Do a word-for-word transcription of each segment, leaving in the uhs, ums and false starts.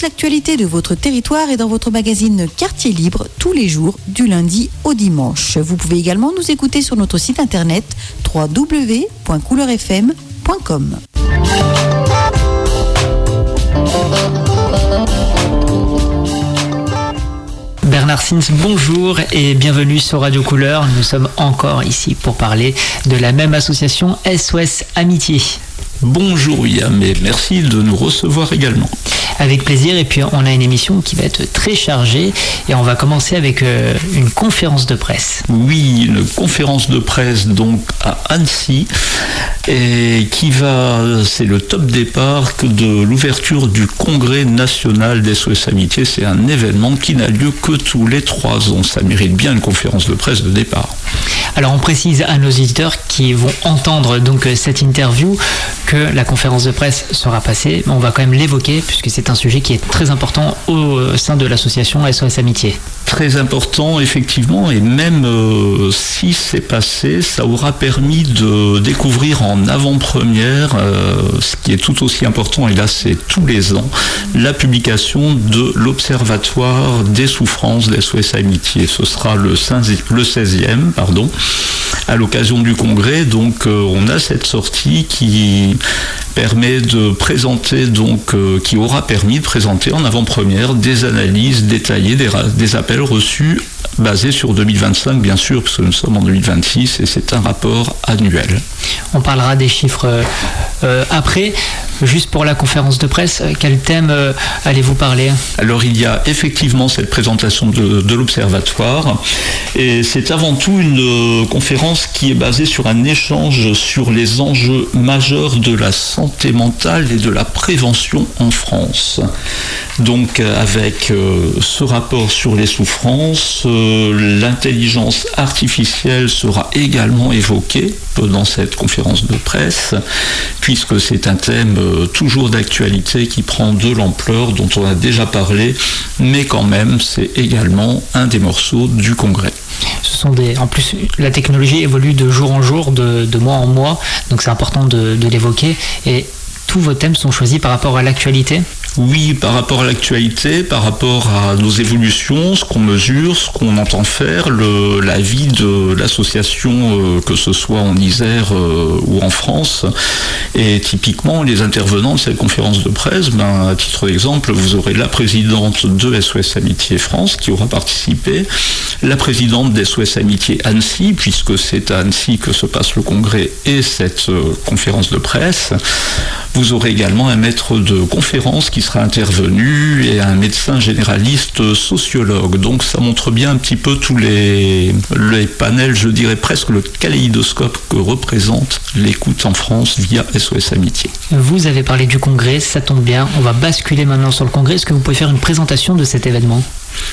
toute l'actualité de votre territoire est dans votre magazine Quartier Libre tous les jours du lundi au dimanche. Vous pouvez également nous écouter sur notre site internet w w w point couleur f m point com. Bernard Sins, bonjour et bienvenue sur Radio Couleur. Nous sommes encore ici pour parler de la même association S O S Amitié. Bonjour Yann, et merci de nous recevoir également. Avec plaisir, et puis on a une émission qui va être très chargée et on va commencer avec euh, une conférence de presse. Oui, une conférence de presse donc à Annecy et qui va, c'est le top départ de l'ouverture du congrès national d'S O S Amitié. C'est un événement qui n'a lieu que tous les trois ans. Ça mérite bien une conférence de presse de départ. Alors on précise à nos auditeurs qui vont entendre donc cette interview que la conférence de presse sera passée. On va quand même l'évoquer puisque c'est un sujet qui est très important au sein de l'association S O S Amitié. Très important, effectivement, et même euh, si c'est passé, ça aura permis de découvrir en avant-première, euh, ce qui est tout aussi important, et là c'est tous les ans, la publication de l'Observatoire des souffrances d'S O S Amitié. Ce sera le seizième, pardon, à l'occasion du congrès. Donc euh, on a cette sortie qui permet de présenter, donc, euh, qui aura permis de présenter en avant-première des analyses détaillées, des, des appels reçus basés sur deux mille vingt-cinq, bien sûr, parce que nous sommes en deux mille vingt-six et c'est un rapport annuel. On parlera des chiffres euh, après. Juste pour la conférence de presse, quel thème euh, allez-vous parler ? Alors il y a effectivement cette présentation de, de l'Observatoire et c'est avant tout une euh, conférence qui est basée sur un échange sur les enjeux majeurs de la santé mentale et de la prévention en France. Donc avec euh, ce rapport sur les souffrances, euh, l'intelligence artificielle sera également évoquée dans cette conférence de presse puisque c'est un thème euh, toujours d'actualité qui prend de l'ampleur dont on a déjà parlé, mais quand même c'est également un des morceaux du congrès. Ce sont des, en plus, la technologie évolue de jour en jour, de, de mois en mois, donc c'est important de, de l'évoquer. Et tous vos thèmes sont choisis par rapport à l'actualité ? Oui, par rapport à l'actualité, par rapport à nos évolutions, ce qu'on mesure, ce qu'on entend faire, le, la vie de l'association, euh, que ce soit en Isère euh, ou en France. Et typiquement, les intervenants de cette conférence de presse, ben, à titre d'exemple, vous aurez la présidente de S O S Amitié France qui aura participé, la présidente d'S O S Amitié Annecy, puisque c'est à Annecy que se passe le congrès et cette euh, conférence de presse. Vous aurez également un maître de conférence qui sera intervenu et un médecin généraliste sociologue. Donc ça montre bien un petit peu tous les, les panels, je dirais presque le kaléidoscope que représente l'écoute en France via S O S Amitié. Vous avez parlé du congrès, ça tombe bien. On va basculer maintenant sur le congrès. Est-ce que vous pouvez faire une présentation de cet événement ?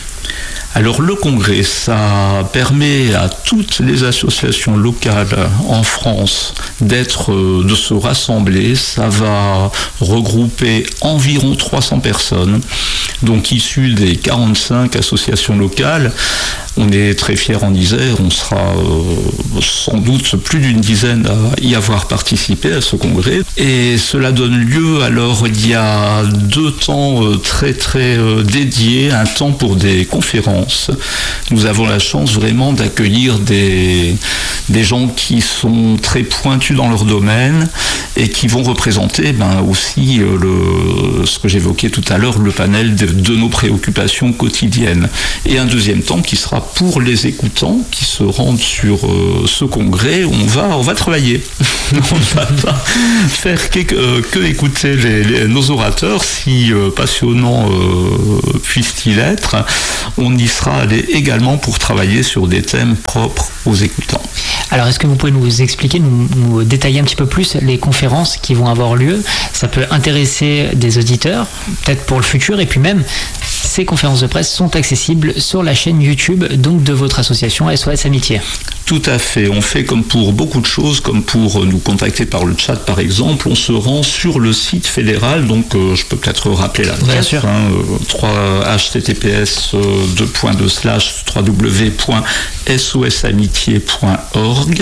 Alors le congrès, ça permet à toutes les associations locales en France d'être, de se rassembler. Ça va regrouper environ trois cents personnes, donc issues des quarante-cinq associations locales. On est très fiers en Isère, on sera euh, sans doute plus d'une dizaine à y avoir participé à ce congrès. Et cela donne lieu, alors il y a deux temps euh, très très euh, dédiés, un temps pour des conférences. Nous avons la chance vraiment d'accueillir des, des gens qui sont très pointus dans leur domaine et qui vont représenter ben, aussi euh, le, ce que j'évoquais tout à l'heure, le panel de, de nos préoccupations quotidiennes. Et un deuxième temps qui sera pour les écoutants qui se rendent sur euh, ce congrès. On va, on va travailler. On ne va pas faire que, euh, que écouter les, les, nos orateurs, si euh, passionnants euh, puissent-ils être. On y sera allé également pour travailler sur des thèmes propres aux écoutants. Alors, est-ce que vous pouvez nous expliquer, nous, nous détailler un petit peu plus les conférences qui vont avoir lieu ? Ça peut intéresser des auditeurs, peut-être pour le futur, et puis même, ces conférences de presse sont accessibles sur la chaîne YouTube donc de votre association S O S Amitié. Tout à fait. On fait comme pour beaucoup de choses, comme pour nous contacter par le chat par exemple, on se rend sur le site fédéral, donc euh, je peux peut-être rappeler l'adresse. Bien sûr. Hein, euh, H T T P S deux point deux slash w w w point s o s amitié point org.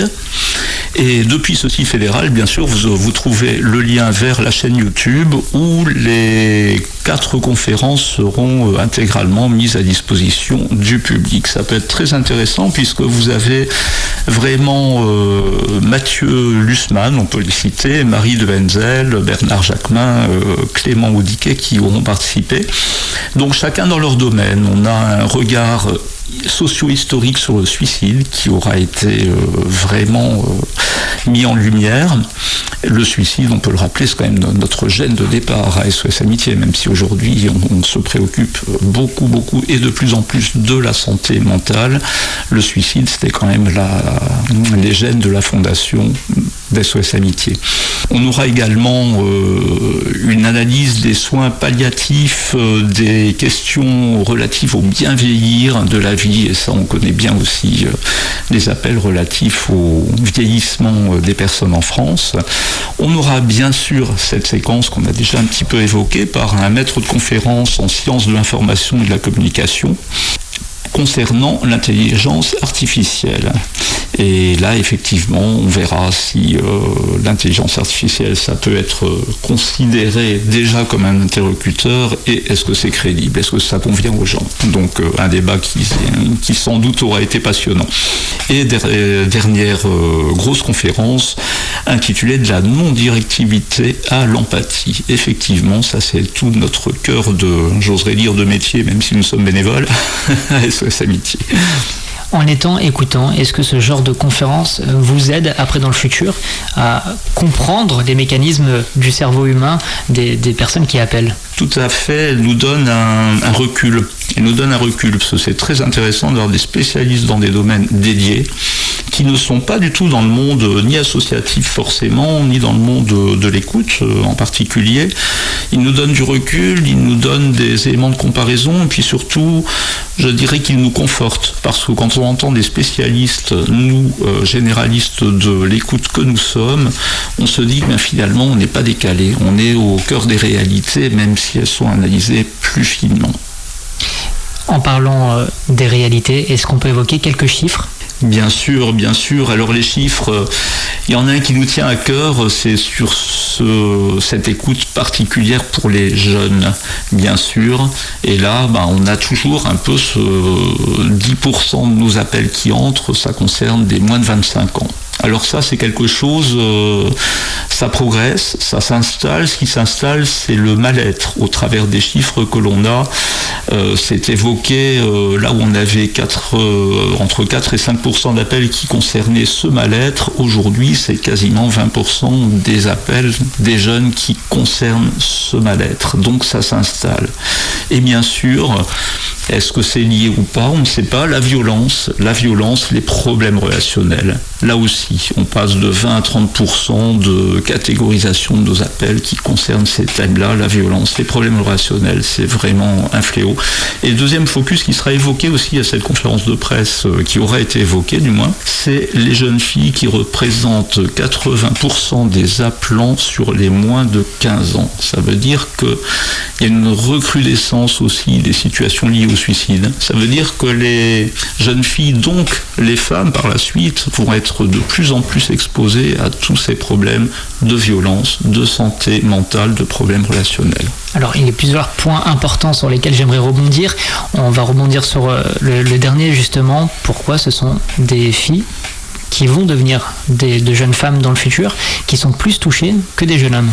Et depuis ce site fédéral, bien sûr, vous, vous trouvez le lien vers la chaîne YouTube où les quatre conférences seront euh, intégralement mises à disposition du public. Ça peut être très intéressant puisque vous avez vraiment euh, Mathieu Lussmann, on peut les citer, Marie de Wenzel, Bernard Jacquemin, euh, Clément Audiquet qui auront participé. Donc chacun dans leur domaine. On a un regard socio-historique sur le suicide qui aura été euh, vraiment euh, mis en lumière. Le suicide, on peut le rappeler, c'est quand même notre gène de départ à S O S Amitié, même si aujourd'hui on, on se préoccupe beaucoup, beaucoup et de plus en plus de la santé mentale. Le suicide, c'était quand même la, les gènes de la fondation d'S O S Amitié. On aura également euh, une analyse des soins palliatifs, euh, des questions relatives au bien vieillir de la vie, et ça on connaît bien aussi euh, les appels relatifs au vieillissement euh, des personnes en France. On aura bien sûr cette séquence qu'on a déjà un petit peu évoquée par un maître de conférence en sciences de l'information et de la communication concernant l'intelligence artificielle. Et là, effectivement, on verra si euh, l'intelligence artificielle, ça peut être considéré déjà comme un interlocuteur et est-ce que c'est crédible, est-ce que ça convient aux gens. Donc, euh, un débat qui, qui sans doute aura été passionnant. Et der- dernière euh, grosse conférence intitulée de la non-directivité à l'empathie. Effectivement, ça c'est tout notre cœur de, j'oserais dire, de métier, même si nous sommes bénévoles, à S O S Amitié. En étant écoutant, est-ce que ce genre de conférence vous aide après dans le futur à comprendre les mécanismes du cerveau humain des, des personnes qui appellent ? Tout à fait, elle nous donne un, un recul. Elle nous donne un recul, parce que c'est très intéressant d'avoir des spécialistes dans des domaines dédiés qui ne sont pas du tout dans le monde ni associatif forcément, ni dans le monde de, de l'écoute en particulier. Ils nous donnent du recul, ils nous donnent des éléments de comparaison, et puis surtout, je dirais qu'ils nous confortent, parce que quand on entend des spécialistes, nous, euh, généralistes de l'écoute que nous sommes, on se dit que ben, finalement, on n'est pas décalé, on est au cœur des réalités, même si elles sont analysées plus finement. En parlant euh, des réalités, est-ce qu'on peut évoquer quelques chiffres ? Bien sûr, bien sûr. Alors les chiffres, il y en a un qui nous tient à cœur, c'est sur ce, cette écoute particulière pour les jeunes, bien sûr. Et là, ben, on a toujours un peu ce dix pour cent de nos appels qui entrent, ça concerne des moins de vingt-cinq ans. Alors ça, c'est quelque chose, euh, ça progresse, ça s'installe. Ce qui s'installe, c'est le mal-être au travers des chiffres que l'on a. Euh, c'est évoqué euh, là où on avait quatre, euh, entre quatre et cinq pour cent d'appels qui concernaient ce mal-être. Aujourd'hui, c'est quasiment vingt pour cent des appels des jeunes qui concernent ce mal-être. Donc ça s'installe. Et bien sûr, est-ce que c'est lié ou pas ? On ne sait pas. La violence, la violence, les problèmes relationnels. Là aussi, on passe de vingt à trente pour cent de catégorisation de nos appels qui concernent ces thèmes-là, la violence, les problèmes relationnels, c'est vraiment un fléau. Et le deuxième focus qui sera évoqué aussi à cette conférence de presse, qui aura été évoquée du moins, c'est les jeunes filles qui représentent quatre-vingts pour cent des appelants sur les moins de quinze ans. Ça veut dire qu'il y a une recrudescence aussi des situations liées au suicide. Ça veut dire que les jeunes filles, donc les femmes par la suite, vont être de plus en plus exposées à tous ces problèmes de violence, de santé mentale, de problèmes relationnels. Alors, il y a plusieurs points importants sur lesquels j'aimerais rebondir. On va rebondir sur le, le dernier, justement. Pourquoi ce sont des filles qui vont devenir des, de jeunes femmes dans le futur qui sont plus touchées que des jeunes hommes ?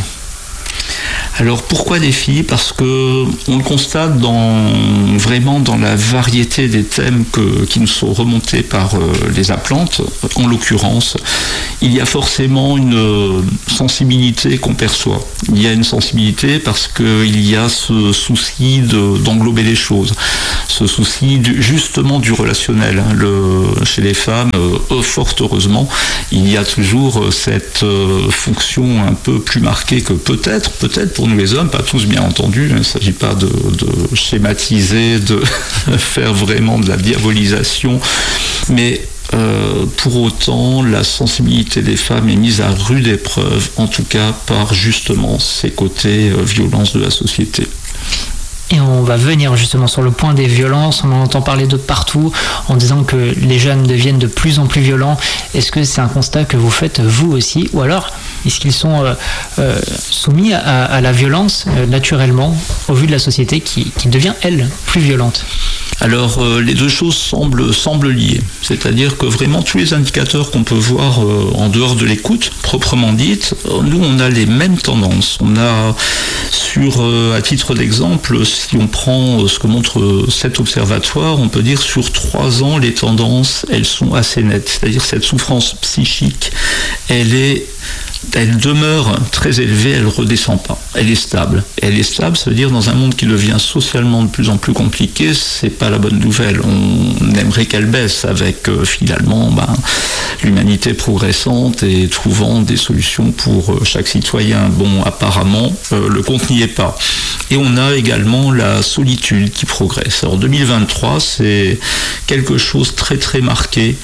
Alors pourquoi des filles ? Parce que on le constate dans, vraiment dans la variété des thèmes que, qui nous sont remontés par euh, les appelantes. En l'occurrence, il y a forcément une sensibilité qu'on perçoit. Il y a une sensibilité parce qu'il y a ce souci de, d'englober les choses, ce souci du, justement du relationnel. Le, chez les femmes, euh, fort heureusement, il y a toujours cette euh, fonction un peu plus marquée que peut-être, peut-être pour nous les hommes, pas tous bien entendu, il ne s'agit pas de, de schématiser, de faire vraiment de la diabolisation, mais euh, pour autant la sensibilité des femmes est mise à rude épreuve, en tout cas par justement ces côtés euh, violences de la société. Et on va venir justement sur le point des violences, on en entend parler de partout en disant que les jeunes deviennent de plus en plus violents. Est-ce que c'est un constat que vous faites vous aussi, ou alors Est-ce qu'ils sont euh, euh, soumis à, à la violence euh, naturellement au vu de la société qui, qui devient, elle, plus violente ? Alors euh, les deux choses semblent, semblent liées, c'est-à-dire que vraiment tous les indicateurs qu'on peut voir euh, en dehors de l'écoute proprement dite, euh, nous on a les mêmes tendances. On a sur, euh, à titre d'exemple, si on prend euh, ce que montre euh, cet observatoire, on peut dire sur trois ans les tendances elles sont assez nettes, c'est-à-dire cette souffrance psychique, elle est elle demeure très élevée, elle ne redescend pas. Elle est stable. Elle est stable, ça veut dire dans un monde qui devient socialement de plus en plus compliqué, c'est pas la bonne nouvelle. On aimerait qu'elle baisse avec euh, finalement ben, l'humanité progressante et trouvant des solutions pour euh, chaque citoyen. Bon, apparemment, euh, le compte n'y est pas. Et on a également la solitude qui progresse. Alors deux mille vingt-trois, c'est quelque chose de très très marqué.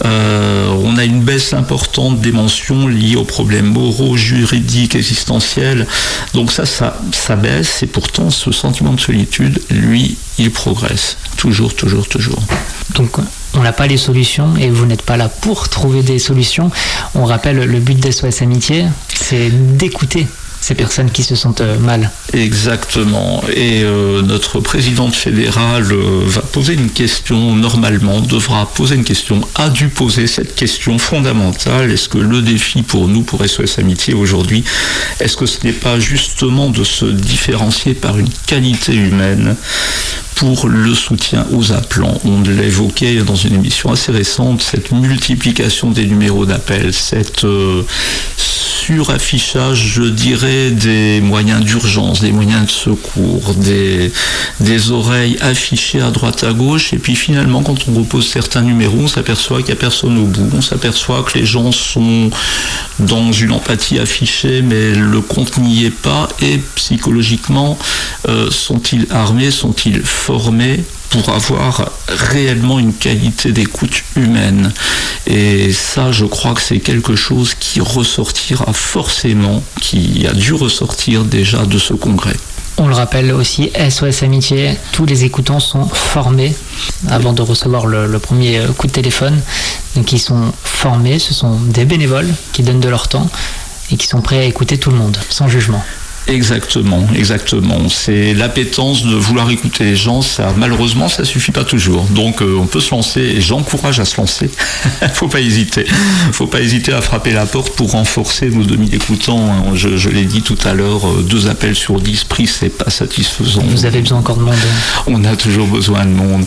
Euh, on a une baisse importante des mentions liées aux problèmes moraux, juridiques, existentiels. Donc ça, ça, ça baisse, et pourtant ce sentiment de solitude, lui, il progresse. Toujours, toujours, toujours. Donc on n'a pas les solutions et vous n'êtes pas là pour trouver des solutions. On rappelle le but d'S O S Amitié, c'est d'écouter ces personnes qui se sentent mal. Exactement. Et euh, notre présidente fédérale euh, va poser une question, normalement, devra poser une question, a dû poser cette question fondamentale. Est-ce que le défi pour nous, pour S O S Amitié aujourd'hui, est-ce que ce n'est pas justement de se différencier par une qualité humaine pour le soutien aux appelants? On l'a évoqué dans une émission assez récente, cette multiplication des numéros d'appel, cette euh, suraffichage, je dirais, des moyens d'urgence, des moyens de secours, des, des oreilles affichées à droite à gauche, et puis finalement quand on repose certains numéros, on s'aperçoit qu'il n'y a personne au bout, on s'aperçoit que les gens sont dans une empathie affichée, mais le compte n'y est pas, et psychologiquement, euh, sont-ils armés, sont-ils formés pour avoir réellement une qualité d'écoute humaine? Et ça, je crois que c'est quelque chose qui ressortira forcément, qui a dû ressortir déjà de ce congrès. On le rappelle aussi, S O S Amitié, tous les écoutants sont formés avant de recevoir le, le premier coup de téléphone. Donc ils sont formés, ce sont des bénévoles qui donnent de leur temps et qui sont prêts à écouter tout le monde, sans jugement. Exactement, exactement. C'est l'appétence de vouloir écouter les gens, ça, malheureusement, ça suffit pas toujours. Donc, euh, on peut se lancer, et j'encourage à se lancer. Faut pas hésiter. Faut pas hésiter à frapper la porte pour renforcer nos deux mille écoutants. Je, je l'ai dit tout à l'heure, deux appels sur dix pris, c'est pas satisfaisant. Vous avez besoin encore de monde. On a toujours besoin de monde.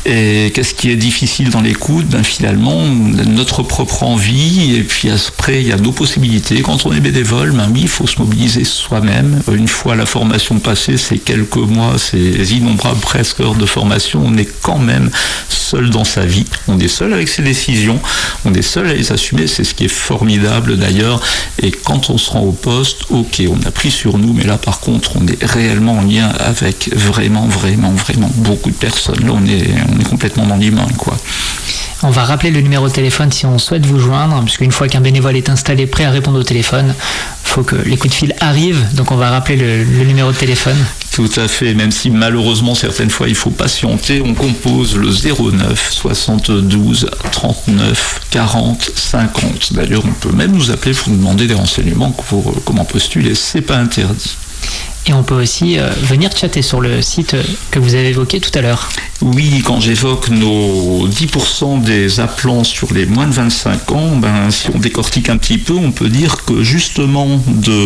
Et qu'est-ce qui est difficile dans l'écoute? Ben, finalement, notre propre envie, et puis après, il y a nos possibilités. Quand on est bénévole, ben oui, il faut se mobiliser soi-même. Une fois la formation passée, ces quelques mois, ces innombrables presque heures de formation, on est quand même seul dans sa vie. On est seul avec ses décisions, on est seul à les assumer, c'est ce qui est formidable d'ailleurs. Et quand on se rend au poste, ok, on a pris sur nous, mais là par contre, on est réellement en lien avec vraiment, vraiment, vraiment beaucoup de personnes. Là, on est, on est complètement dans l'humain, quoi. On va rappeler le numéro de téléphone si on souhaite vous joindre, parce qu'une fois qu'un bénévole est installé, prêt à répondre au téléphone, il faut que les coups de fil arrivent, donc on va rappeler le, le numéro de téléphone. Tout à fait, même si malheureusement certaines fois il faut patienter, on compose le zéro neuf soixante-douze trente-neuf quarante cinquante. D'ailleurs, on peut même nous appeler pour nous demander des renseignements pour comment postuler, c'est pas interdit. Et on peut aussi euh, venir chatter sur le site que vous avez évoqué tout à l'heure. Oui, quand j'évoque nos dix pour cent des appelants sur les moins de vingt-cinq ans, ben, si on décortique un petit peu, on peut dire que justement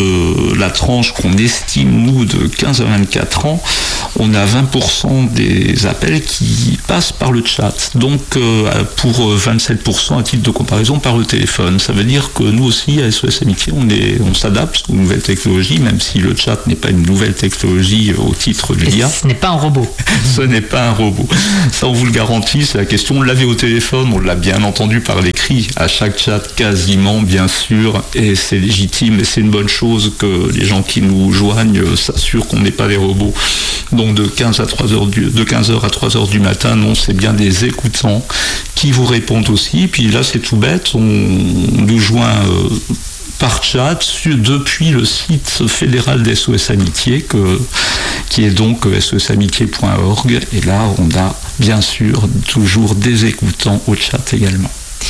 de la tranche qu'on estime, nous, de quinze à vingt-quatre ans, on a vingt pour cent des appels qui passent par le chat. Donc euh, pour vingt-sept pour cent à titre de comparaison par le téléphone. Ça veut dire que nous aussi, à S O S Amitié, on, est, on s'adapte aux nouvelles technologies, même si le chat n'est pas une nouvelle technologie au titre de l'I A. Ce n'est pas un robot. Ce n'est pas un robot. Ça, on vous le garantit, c'est la question. On l'avait au téléphone, on l'a bien entendu par l'écrit, à chaque chat quasiment, bien sûr, et c'est légitime, et c'est une bonne chose que les gens qui nous joignent s'assurent qu'on n'est pas des robots. Donc de quinze à trois heures du, de quinze heures à trois heures du matin, non, c'est bien des écoutants qui vous répondent aussi. Puis là, c'est tout bête, on, on nous joint euh, par chat depuis le site fédéral d'S O S Amitié, que, qui est donc S O S amitié point org. Et là, on a bien sûr toujours des écoutants au chat également.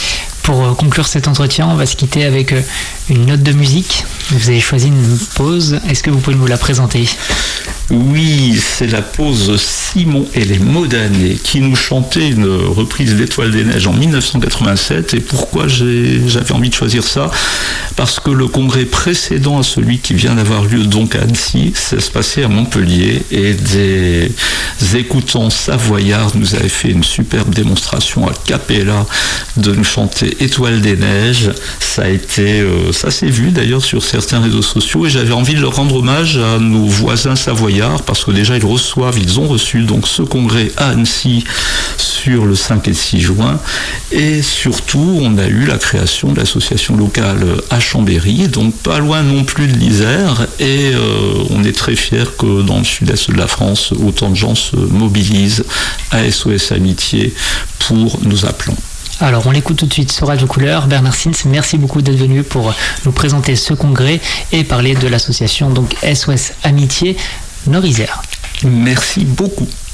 Pour conclure cet entretien, on va se quitter avec une note de musique. Vous avez choisi une pause. Est-ce que vous pouvez nous la présenter ? Oui, c'est la pause Simon et les Modanais qui nous chantaient une reprise d'Étoile des Neiges en dix-neuf cent quatre-vingt-sept. Et pourquoi j'ai, j'avais envie de choisir ça ? Parce que le congrès précédent à celui qui vient d'avoir lieu donc à Annecy, ça se passait à Montpellier, et des écoutants savoyards nous avaient fait une superbe démonstration a cappella de nous chanter Étoile des Neiges. Ça a été, euh, ça s'est vu d'ailleurs sur certains réseaux sociaux, et j'avais envie de leur rendre hommage à nos voisins savoyards, parce que déjà ils reçoivent, ils ont reçu donc ce congrès à Annecy sur le cinq et six juin, et surtout on a eu la création de l'association locale à Chambéry, donc pas loin non plus de l'Isère, et euh, on est très fiers que dans le sud-est de la France, autant de gens se mobilisent à S O S Amitié pour nous appeler. Alors on l'écoute tout de suite sur Radio Couleur. Bernard Sins, merci beaucoup d'être venu pour nous présenter ce congrès et parler de l'association donc S O S Amitié Nord-Isère. Merci beaucoup.